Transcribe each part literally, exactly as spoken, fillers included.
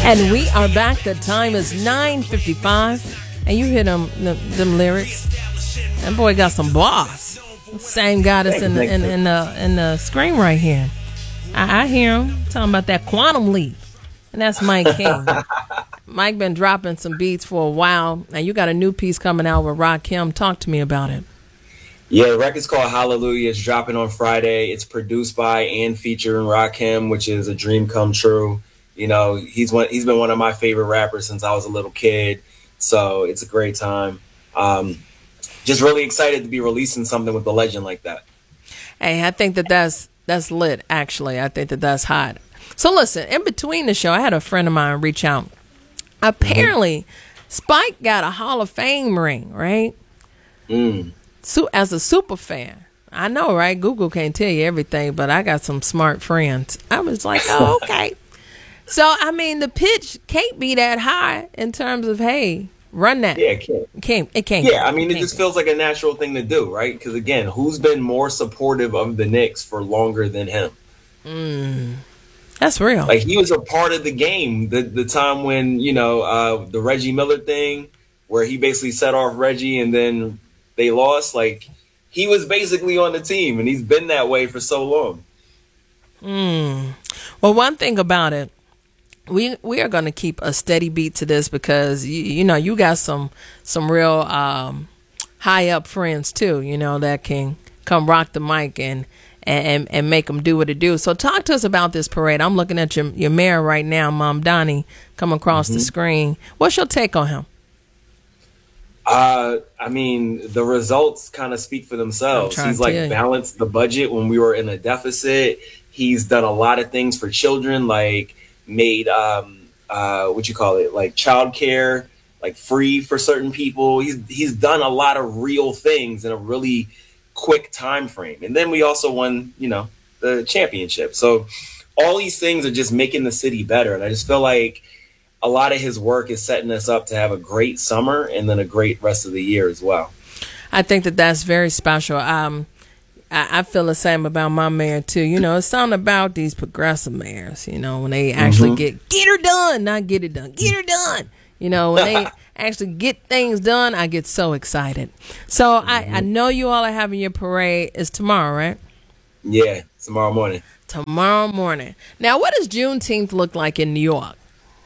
And we are back. The time is nine fifty-five. And you hear them, them, them lyrics. That boy got some boss. Same guy that's in the, in, in, the, in the screen right here. I, I hear him talking about that quantum leap. And that's Mike King. Mike been dropping some beats for a while. Now you got a new piece coming out with Rakim. Talk to me about it. Yeah, the record's called Hallelujah. It's dropping on Friday. It's produced by and featuring Rakim, which is a dream come true. You know, he's one. He's been one of my favorite rappers since I was a little kid. So it's a great time. Um, just really excited to be releasing something with a legend like that. Hey, I think that that's that's lit. Actually, I think that that's hot. So listen, in between the show, I had a friend of mine reach out. Apparently, mm-hmm. Spike got a Hall of Fame ring, right? Mm. So as a super fan, I know, right? Google can't tell you everything, but I got some smart friends. I was like, oh, okay. So, I mean, the pitch can't be that high in terms of, hey, run that. Yeah, it can't. It can't. It can't yeah, I mean, it, it just feels like a natural thing to do, right? Because, again, who's been more supportive of the Knicks for longer than him? Mm, that's real. Like, he was a part of the game, the, the time when, you know, uh, the Reggie Miller thing, where he basically set off Reggie and then they lost. Like, he was basically on the team, and he's been that way for so long. Mm. Well, one thing about it, We we are going to keep a steady beat to this because, you, you know, you got some some real um, high up friends, too, you know, that can come rock the mic and and, and make them do what it do. So talk to us about this parade. I'm looking at your, your mayor right now, Mom Donnie, come across mm-hmm. the screen. What's your take on him? Uh, I mean, the results kind of speak for themselves. He's like balanced the budget when we were in a deficit. He's done a lot of things for children, like made um uh what you call it like childcare like free for certain people. He's he's done a lot of real things in a really quick time frame. And then we also won, you know, the championship. So all these things are just making the city better. And I just feel like a lot of his work is setting us up to have a great summer and then a great rest of the year as well. I think that that's very special. Um I feel the same about my mayor, too. You know, it's something about these progressive mayors, you know, when they actually mm-hmm. get, get her done, not get it done, get her done. You know, when they actually get things done, I get so excited. So mm-hmm. I, I know you all are having your parade. It's tomorrow, right? Yeah, tomorrow morning. Tomorrow morning. Now, what does Juneteenth look like in New York?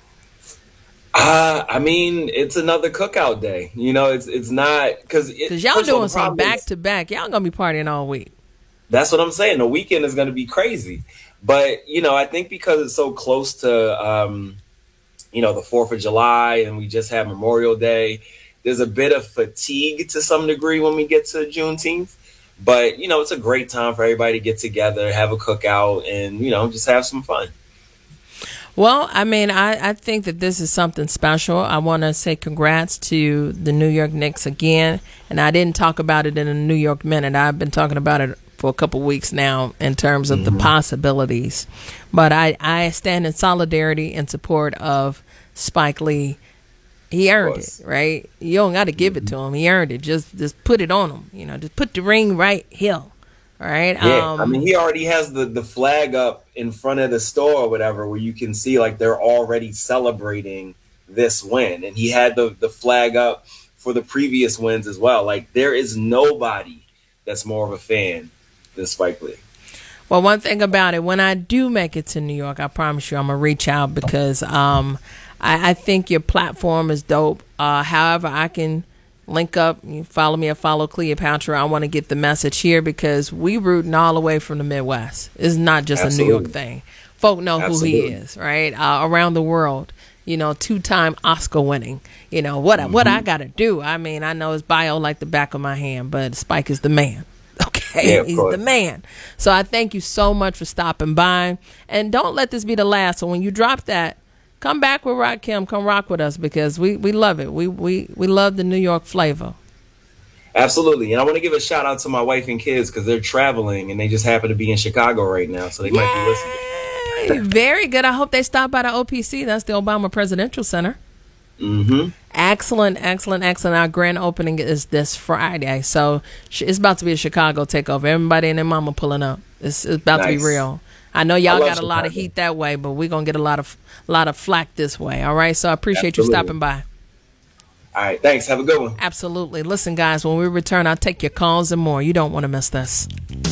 Uh, I mean, it's another cookout day. You know, it's it's not because because y'all doing some back to back. Y'all gonna be partying all week. That's what I'm saying. The weekend is going to be crazy. But, you know, I think because it's so close to, um, you know, the fourth of July and we just had Memorial Day, there's a bit of fatigue to some degree when we get to Juneteenth. But, you know, it's a great time for everybody to get together, have a cookout and, you know, just have some fun. Well, I mean, I, I think that this is something special. I want to say congrats to the New York Knicks again. And I didn't talk about it in a New York Minute. I've been talking about it for a couple weeks now in terms of mm-hmm. the possibilities. But I, I stand in solidarity in support of Spike Lee. He earned it, right? You don't got to give mm-hmm. it to him. He earned it. Just just put it on him. You know, just put the ring right here. All right. Yeah. Um, I mean, he already has the, the flag up in front of the store or whatever, where you can see like they're already celebrating this win. And he had the, the flag up for the previous wins as well. Like, there is nobody that's more of a fan than Spike Lee. Well, one thing about it, when I do make it to New York, I promise you I'm going to reach out because um, I, I think your platform is dope. Uh, however, I can link up. You follow me or follow Cleopatra. I want to get the message here because we rooting all the way from the Midwest. It's not just Absolutely. a New York thing. Folk know Absolutely. who he is, right? Uh, around the world, you know, two-time Oscar winning. You know, what, mm-hmm. what I got to do. I mean, I know his bio like the back of my hand, but Spike is the man. Okay, yeah, he's course. the man. So I thank you so much for stopping by. And don't let this be the last. So when you drop that, come back with Rakim. Come rock with us because we, we love it. We, we, we love the New York flavor. Absolutely. And I want to give a shout out to my wife and kids because they're traveling and they just happen to be in Chicago right now. So they Yay! might be listening. Very good. I hope they stop by the O P C. That's the Obama Presidential Center. Mm-hmm. Excellent, excellent, excellent. Our grand opening is this Friday. So it's about to be a Chicago takeover. Everybody and their mama pulling up. It's, it's about nice. to be real. I know y'all I got a lot of heat that way, but we're going to get a lot of a lot of flack this way. All right. So I appreciate Absolutely. you stopping by. All right. Thanks. Have a good one. Absolutely. Listen, guys, when we return, I'll take your calls and more. You don't want to miss this.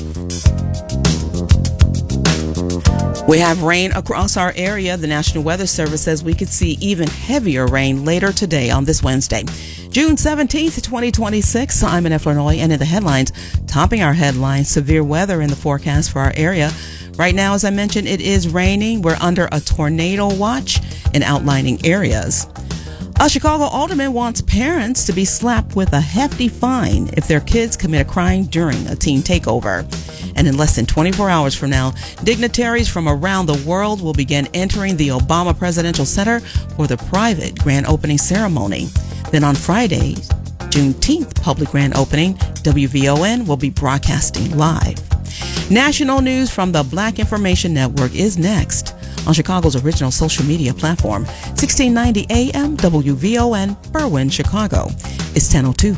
We have rain across our area. The National Weather Service says we could see even heavier rain later today on this Wednesday. June seventeenth, twenty twenty-six. I'm Annette Flournoy, and in the headlines, topping our headlines, severe weather in the forecast for our area. Right now, as I mentioned, it is raining. We're under a tornado watch in outlying areas. A Chicago alderman wants parents to be slapped with a hefty fine if their kids commit a crime during a teen takeover. And in less than twenty-four hours from now, dignitaries from around the world will begin entering the Obama Presidential Center for the private grand opening ceremony. Then on Friday, Juneteenth public grand opening, W V O N will be broadcasting live. National news from the Black Information Network is next on Chicago's original social media platform, sixteen ninety A M W V O N, Berwyn, Chicago. It's ten oh two.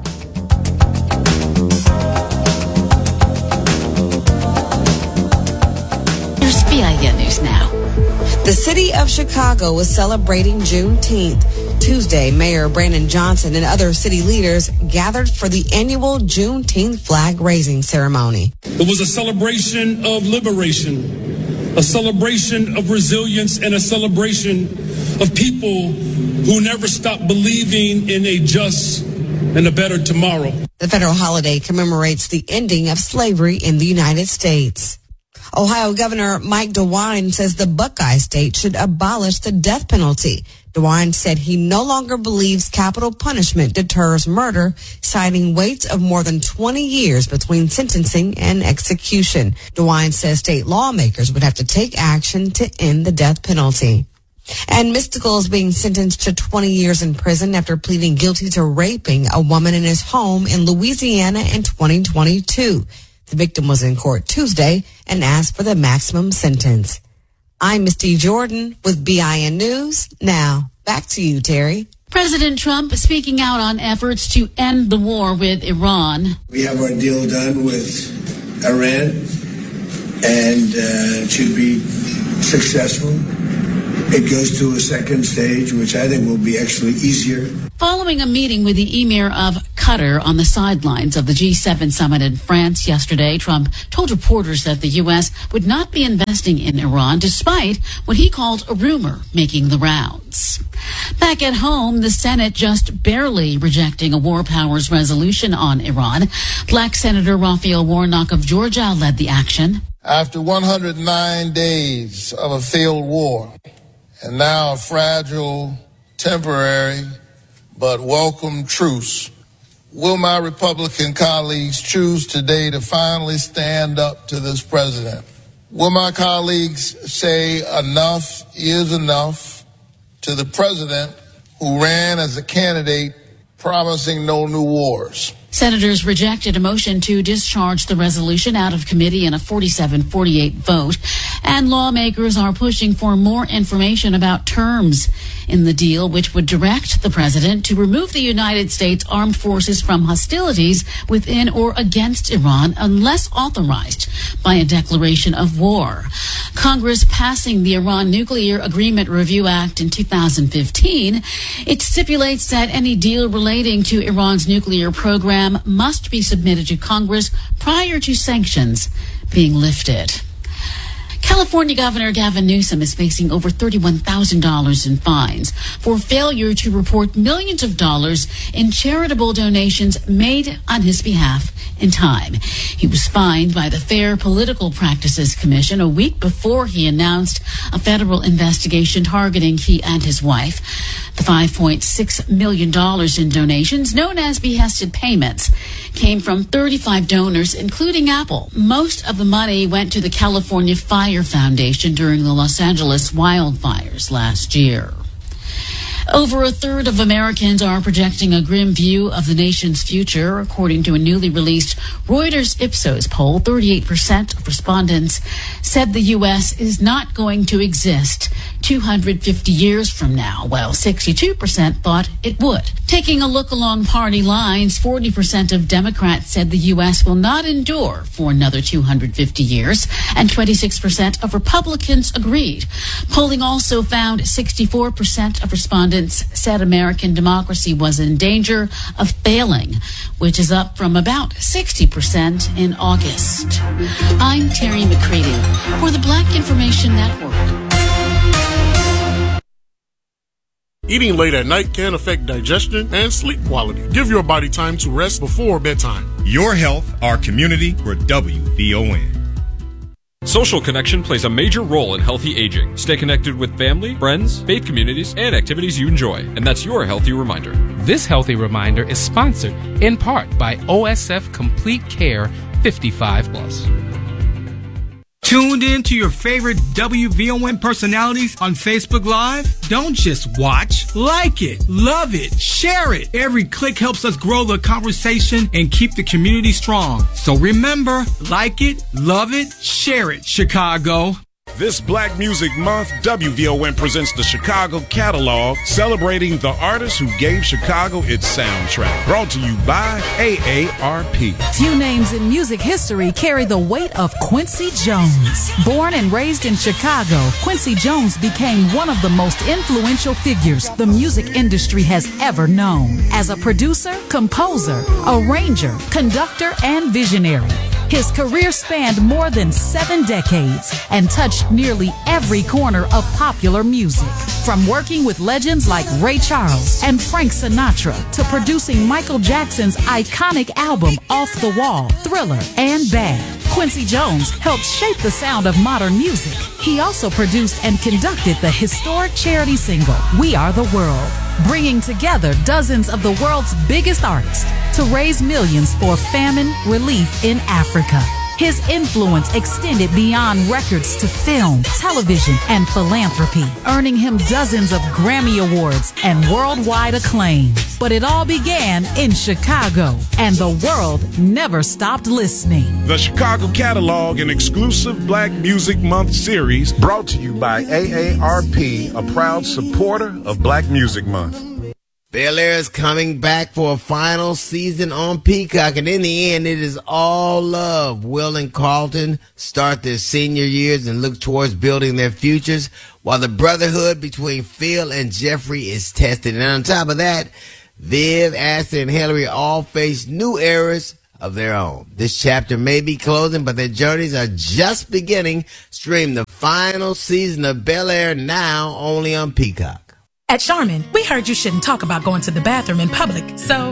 Here's B I N News Now. The city of Chicago was celebrating Juneteenth. Tuesday, Mayor Brandon Johnson and other city leaders gathered for the annual Juneteenth flag raising ceremony. It was a celebration of liberation, a celebration of resilience, and a celebration of people who never stopped believing in a just and a better tomorrow. The federal holiday commemorates the ending of slavery in the United States. Ohio Governor Mike DeWine says the Buckeye State should abolish the death penalty. DeWine said he no longer believes capital punishment deters murder, citing waits of more than twenty years between sentencing and execution. DeWine says state lawmakers would have to take action to end the death penalty. And Mystical is being sentenced to twenty years in prison after pleading guilty to raping a woman in his home in Louisiana in twenty twenty-two. The victim was in court Tuesday and asked for the maximum sentence. I'm Misty Jordan with B I N News. Now, back to you, Terry. President Trump speaking out on efforts to end the war with Iran. We have our deal done with Iran, and uh, it should be successful. It goes to a second stage, which I think will be actually easier. Following a meeting with the Emir of Qatar on the sidelines of the G seven summit in France yesterday, Trump told reporters that the U S would not be investing in Iran, despite what he called a rumor making the rounds. Back at home, the Senate just barely rejecting a war powers resolution on Iran. Black Senator Raphael Warnock of Georgia led the action. After one hundred nine days of a failed war, and now a fragile, temporary, but welcome truce, will my Republican colleagues choose today to finally stand up to this president? Will my colleagues say enough is enough to the president who ran as a candidate promising no new wars? Senators rejected a motion to discharge the resolution out of committee in a forty-seven forty-eight vote, and lawmakers are pushing for more information about terms in the deal, which would direct the president to remove the United States Armed Forces from hostilities within or against Iran unless authorized by a declaration of war. Congress passing the Iran Nuclear Agreement Review Act in two thousand fifteen, it stipulates that any deal relating to Iran's nuclear program must be submitted to Congress prior to sanctions being lifted. California Governor Gavin Newsom is facing over thirty-one thousand dollars in fines for failure to report millions of dollars in charitable donations made on his behalf in time. He was fined by the Fair Political Practices Commission a week before he announced a federal investigation targeting he and his wife. The five point six million dollars in donations, known as behested payments, came from thirty-five donors, including Apple. Most of the money went to the California Fire Foundation during the Los Angeles wildfires last year. Over a third of Americans are projecting a grim view of the nation's future. According to a newly released Reuters Ipsos poll, thirty-eight percent of respondents said the U S is not going to exist two hundred fifty years from now, while sixty-two percent thought it would. Taking a look along party lines, forty percent of Democrats said the U S will not endure for another two hundred fifty years, and twenty-six percent of Republicans agreed. Polling also found sixty-four percent of respondents said American democracy was in danger of failing, which is up from about sixty percent in August. I'm Terry McCready for the Black Information Network. Eating late at night can affect digestion and sleep quality. Give your body time to rest before bedtime. Your health, our community, we're W V O N. Social connection plays a major role in healthy aging. Stay connected with family, friends, faith communities, and activities you enjoy. And that's your Healthy Reminder. This Healthy Reminder is sponsored in part by O S F Complete Care fifty-five plus. Tuned in to your favorite W V O N personalities on Facebook Live? Don't just watch, like it, love it, share it. Every click helps us grow the conversation and keep the community strong. So remember, like it, love it, share it, Chicago. This Black Music Month, W V O N presents the Chicago Catalog, celebrating the artists who gave Chicago its soundtrack. Brought to you by A A R P. Few names in music history carry the weight of Quincy Jones. Born and raised in Chicago, Quincy Jones became one of the most influential figures the music industry has ever known. As a producer, composer, arranger, conductor, and visionary, his career spanned more than seven decades and touched nearly every corner of popular music. From working with legends like Ray Charles and Frank Sinatra to producing Michael Jackson's iconic album Off the Wall, Thriller, and Bad, Quincy Jones helped shape the sound of modern music. He also produced and conducted the historic charity single, We Are the World, bringing together dozens of the world's biggest artists to raise millions for famine relief in Africa. His influence extended beyond records to film, television, and philanthropy, earning him dozens of Grammy Awards and worldwide acclaim. But it all began in Chicago, and the world never stopped listening. The Chicago Catalog, an exclusive Black Music Month series, brought to you by A A R P, a proud supporter of Black Music Month. Bel-Air is coming back for a final season on Peacock, and in the end, it is all love. Will and Carlton start their senior years and look towards building their futures, while the brotherhood between Phil and Jeffrey is tested. And on top of that, Viv, Ashley, and Hillary all face new eras of their own. This chapter may be closing, but their journeys are just beginning. Stream the final season of Bel-Air now only on Peacock. At Charmin, we heard you shouldn't talk about going to the bathroom in public, so